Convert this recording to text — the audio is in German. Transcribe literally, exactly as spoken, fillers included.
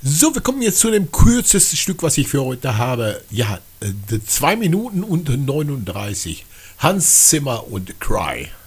So, wir kommen jetzt zu dem kürzesten Stück, was ich für heute habe. Ja, zwei Minuten und neununddreißig. Hans Zimmer und Cry.